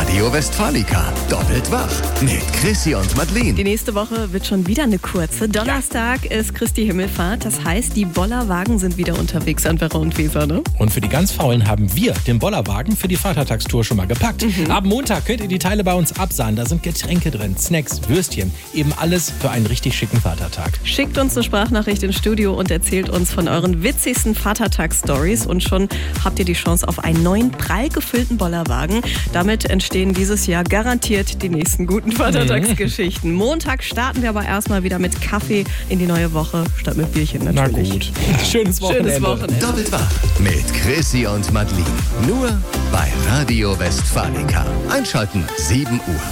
Radio Westfalica. Doppelt wach mit Chrissy und Madeleine. Die nächste Woche wird schon wieder eine kurze. Donnerstag ist Christi Himmelfahrt. Das heißt, die Bollerwagen sind wieder unterwegs an Werra und Weser, ne? Und für die ganz Faulen haben wir den Bollerwagen für die Vatertagstour schon mal gepackt. Ab Montag könnt ihr die Teile bei uns absahen. Da sind Getränke drin, Snacks, Würstchen. Eben alles für einen richtig schicken Vatertag. Schickt uns eine Sprachnachricht ins Studio und erzählt uns von euren witzigsten Vatertags-Stories. Und schon habt ihr die Chance auf einen neuen, prall gefüllten Bollerwagen. Damit entstehen dieses Jahr garantiert die nächsten guten Vatertagsgeschichten. Montag starten wir aber erstmal wieder mit Kaffee in die neue Woche, statt mit Bierchen natürlich. Na gut. Schönes Wochenende. Doppelt wach mit Chrissy und Madeleine. Nur bei Radio Westfalica. Einschalten 7 Uhr.